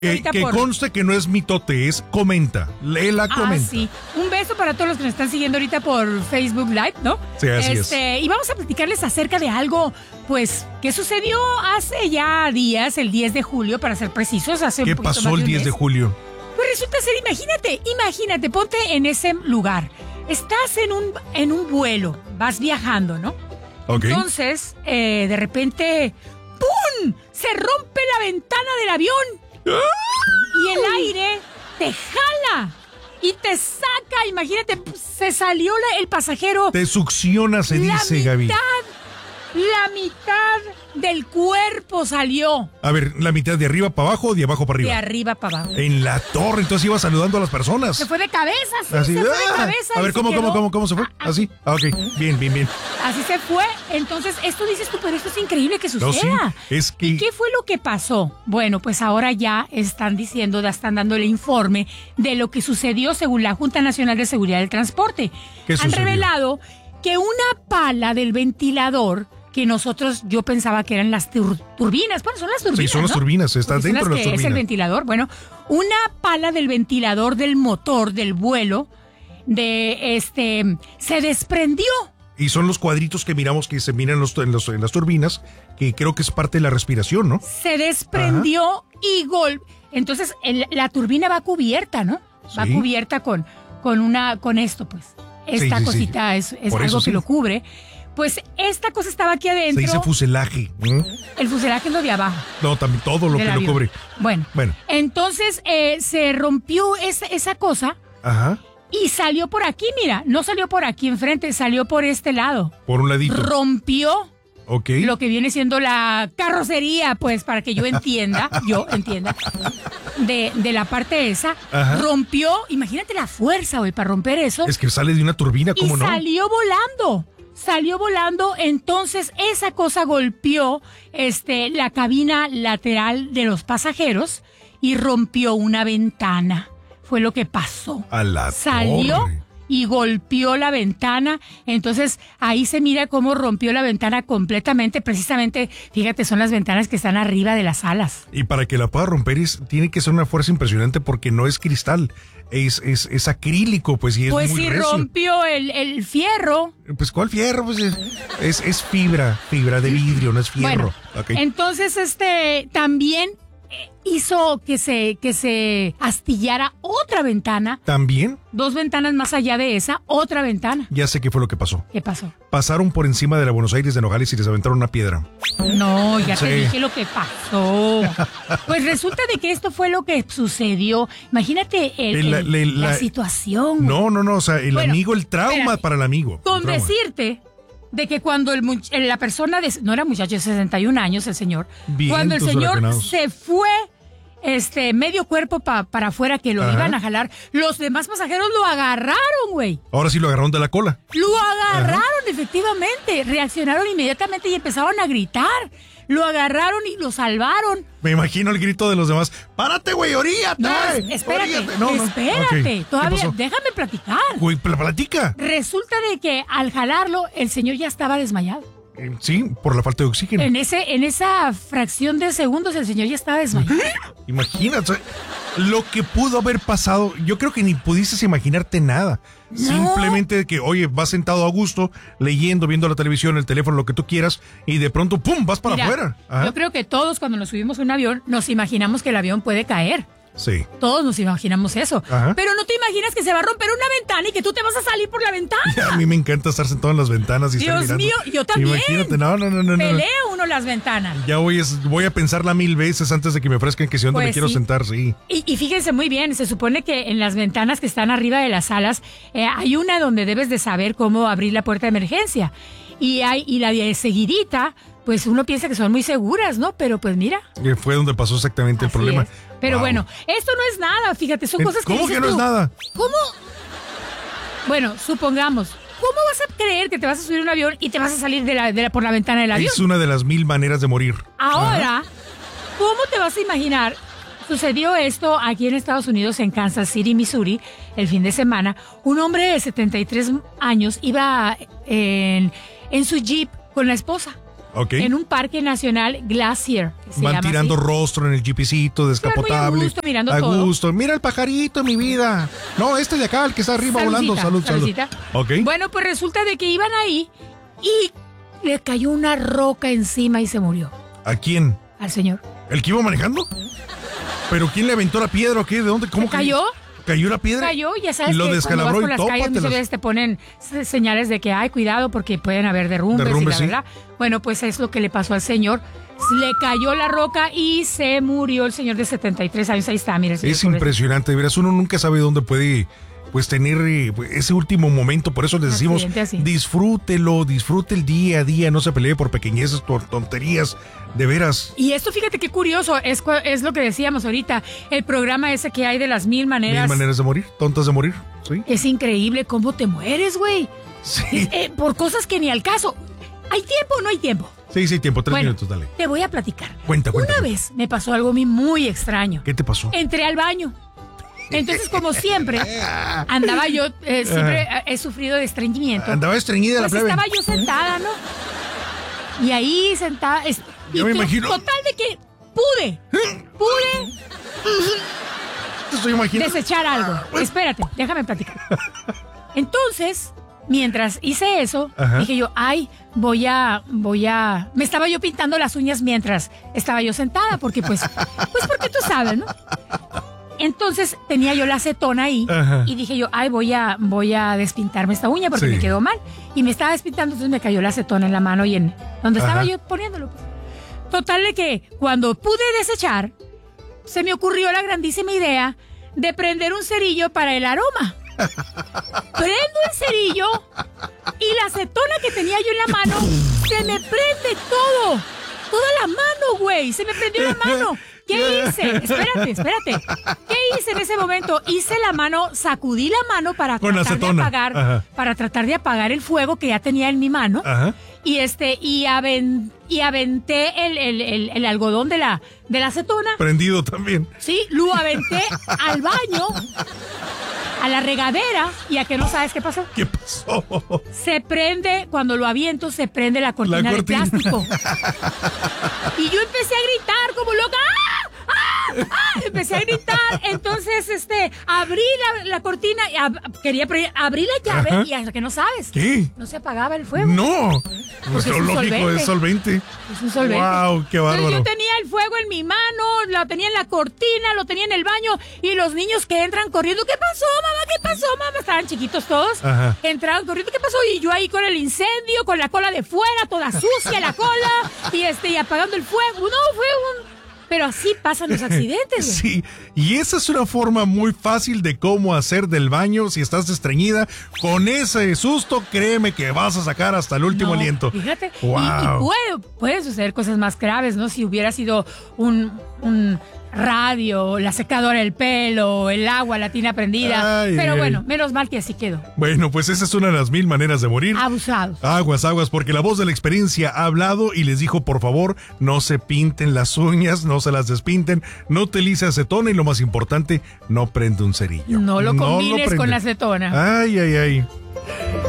Que conste que no es mitote, es comenta. Léela, comenta. Sí. Un beso para todos los que nos están siguiendo ahorita por Facebook Live, ¿no? Sí, así es. Y vamos a platicarles acerca de algo, pues, que sucedió hace ya días, el 10 de julio, para ser precisos. ¿Qué pasó el 10 de julio? Pues resulta ser, imagínate, ponte en ese lugar. Estás en un vuelo, vas viajando, ¿no? Ok. Entonces, de repente, ¡pum! Se rompe la ventana del avión. Y el aire te jala y te saca. Imagínate, se salió el pasajero. Te succiona, se dice, Gaby. La mitad del cuerpo salió. A ver, ¿la mitad de arriba para abajo o de abajo para arriba? De arriba para abajo. En la torre, entonces iba saludando a las personas. Se fue de cabeza, sí, así, se fue de cabeza. A ver, ¿cómo se fue? ¿Así? Ok, bien. Así se fue. Entonces, esto dices tú, pero esto es increíble que suceda. No, sí, es que... ¿Y qué fue lo que pasó? Bueno, pues ahora ya están dando el informe de lo que sucedió según la Junta Nacional de Seguridad del Transporte. ¿Qué sucedió? Han revelado que una pala del ventilador, que yo pensaba que eran las turbinas. Bueno, son las turbinas, sí, son las turbinas, está porque dentro de las turbinas. Es el ventilador. Bueno, una pala del ventilador del motor del vuelo se desprendió. Y son los cuadritos que miramos que se miran en las turbinas, que creo que es parte de la respiración, ¿no? Se desprendió. Ajá. Y entonces la turbina va cubierta, ¿no? Sí. Va cubierta con esto, pues. Esta cosita es algo que lo cubre. Pues esta cosa estaba aquí adentro. Se dice fuselaje. El fuselaje es lo de abajo. No, también todo lo que avión lo cubre. Bueno. Entonces se rompió esa cosa. Ajá. Y salió por aquí, mira. No salió por aquí enfrente, salió por este lado. Por un ladito. Rompió. Ok. Lo que viene siendo la carrocería, pues, para que yo entienda. De la parte esa. Ajá. Rompió. Imagínate la fuerza, güey, para romper eso. Es que sale de una turbina, ¿cómo no? Salió volando, entonces esa cosa golpeó la cabina lateral de los pasajeros y rompió una ventana. Fue lo que pasó. Salió torre. Y golpeó la ventana. Entonces ahí se mira cómo rompió la ventana completamente. Precisamente, fíjate, son las ventanas que están arriba de las alas. Y para que la pueda romper tiene que ser una fuerza impresionante porque no es cristal. Es acrílico, pues, y es muy recio. Pues si rompió el fierro. Pues, ¿cuál fierro? Pues es fibra de vidrio, no es fierro. Bueno, okay. Entonces, también hizo que se astillara otra ventana. ¿También? 2 ventanas más allá de esa, otra ventana. Ya sé qué fue lo que pasó. ¿Qué pasó? Pasaron por encima de la Buenos Aires de Nogales y les aventaron una piedra. No, ya te dije lo que pasó. Pues resulta de que esto fue lo que sucedió. Imagínate la situación. No, o sea, el trauma para el amigo. Con decirte de que cuando la persona, no era muchacho de 61 años el señor, cuando el señor se fue medio cuerpo para afuera, que lo iban a jalar, los demás pasajeros lo agarraron, güey. Ahora sí lo agarraron de la cola. Lo agarraron, efectivamente. Reaccionaron inmediatamente y empezaron a gritar. Lo agarraron y lo salvaron. Me imagino el grito de los demás. ¡Párate, güey! ¡Oríate! No, espérate. Okay. Todavía, déjame platicar. Güey, platica. Resulta de que al jalarlo, el señor ya estaba desmayado. Sí, por la falta de oxígeno. En esa fracción de segundos el señor ya estaba desmayado. Imagínate lo que pudo haber pasado. Yo creo que ni pudiste imaginarte nada. No. Simplemente que, oye, vas sentado a gusto, leyendo, viendo la televisión, el teléfono, lo que tú quieras, y de pronto, ¡pum!, vas para afuera. Ajá. Yo creo que todos cuando nos subimos a un avión, nos imaginamos que el avión puede caer. Sí. Todos nos imaginamos eso. Ajá. Pero no te imaginas que se va a romper una ventana y que tú te vas a salir por la ventana. A mí me encanta estar sentado en las ventanas y Dios estar mirando. mío, yo también. Imagínate, no. Pelea uno las ventanas. Ya voy a pensarla 1000 veces antes de que me ofrezcan que si dónde me quiero sentar, sí. Y fíjense muy bien, se supone que en las ventanas que están arriba de las salas hay una donde debes de saber cómo abrir la puerta de emergencia. Y la de seguidita, pues uno piensa que son muy seguras, ¿no? Pero pues mira. Fue donde pasó exactamente el problema. Pero bueno, esto no es nada, fíjate, son cosas que ¿Cómo que no es nada? ¿Cómo? Bueno, supongamos, ¿cómo vas a creer que te vas a subir a un avión y te vas a salir por la ventana del avión? Es una de las 1000 maneras de morir. Ahora, ¿cómo te vas a imaginar? Sucedió esto aquí en Estados Unidos, en Kansas City, Missouri, el fin de semana. Un hombre de 73 años iba en su Jeep con la esposa. en un parque nacional Glacier. Van tirando así. Rostro en el jeepecito descapotable. Muy a gusto, mirando todo. Gusto. Mira el pajarito, mi vida. No, este de acá, el que está arriba volando. Salud. Okay. Bueno, pues resulta de que iban ahí y le cayó una roca encima y se murió. ¿A quién? Al señor. ¿El que iba manejando? ¿Pero quién le aventó la piedra o qué? ¿De dónde? ¿Cómo cayó? ¿Cayó la piedra? Cayó, ya sabes lo que descalabró cuando vas por las calles muchas veces te ponen señales de que hay cuidado porque pueden haber derrumbes y la verdad. Bueno, pues es lo que le pasó al señor. Le cayó la roca y se murió el señor de 73 años. Ahí está, mire. Es impresionante, verás, uno nunca sabe dónde puede pues tener ese último momento, por eso les decimos, disfrútelo, disfrute el día a día, no se pelee por pequeñeces, por tonterías, de veras. Y esto, fíjate qué curioso, es lo que decíamos ahorita, el programa ese que hay de las 1000 maneras. 1000 maneras de morir, tontas de morir, sí. Es increíble cómo te mueres, güey. Sí. Por cosas que ni al caso. ¿Hay tiempo o no hay tiempo? Sí, tiempo, 3 minutos, dale. Te voy a platicar. Cuenta. Una vez me pasó algo a mí muy extraño. ¿Qué te pasó? Entré al baño. Entonces, como siempre, andaba yo, siempre he sufrido de estreñimiento. Andaba estreñida pues la plebe. Estaba yo sentada, ¿no? Y ahí sentada. Yo me imagino. Total de que pude Te estoy imaginando. desechar algo. Espérate, déjame platicar. Entonces, mientras hice eso, dije yo, voy a... Me estaba yo pintando las uñas mientras estaba yo sentada, porque porque tú sabes, ¿no? Entonces tenía yo la acetona ahí y dije yo, voy a despintarme esta uña porque me quedó mal. Y me estaba despintando, entonces me cayó la acetona en la mano y en donde estaba yo poniéndolo. Total de que cuando pude desechar, se me ocurrió la grandísima idea de prender un cerillo para el aroma. Prendo el cerillo y la acetona que tenía yo en la mano, se me prende todo. Toda la mano, güey, se me prendió la mano. ¿Qué hice? Espérate. ¿Qué hice en ese momento? Hice la mano, sacudí la mano para tratar de apagar el fuego que ya tenía en mi mano. Y aventé el algodón de la acetona. Prendido también. Sí, lo aventé al baño, a la regadera, y a que no sabes qué pasó. ¿Qué pasó? Se prende, cuando lo aviento, se prende la cortina de plástico. Y yo empecé a gritar como loca. Empecé a gritar, entonces abrí la cortina, quería abrir la llave y hasta que no sabes. ¿Qué? No se apagaba el fuego. No, pues lo lógico es solvente. Es un solvente. Wow, qué bárbaro. Entonces yo tenía el fuego en mi mano, lo tenía en la cortina, lo tenía en el baño y los niños que entran corriendo, ¿qué pasó, mamá? ¿Qué pasó, mamá? Estaban chiquitos todos. Entraban corriendo, ¿qué pasó? Y yo ahí con el incendio, con la cola de fuera, toda sucia la cola y apagando el fuego. No, fue Pero así pasan los accidentes. Sí, y esa es una forma muy fácil de cómo hacer del baño si estás estreñida. Con ese susto, créeme que vas a sacar hasta el último aliento. Fíjate, wow. y pueden suceder cosas más graves, ¿no? Si hubiera sido un radio, la secadora del pelo, el agua, la tina prendida. Pero bueno, menos mal que así quedó. Bueno, pues esa es una de las 1000 maneras de morir. Abusados. Aguas, porque la voz de la experiencia ha hablado y les dijo, por favor, no se pinten las uñas, no se las despinten, no utilice acetona y lo más importante, no prende un cerillo. No lo combines con la acetona. Ay.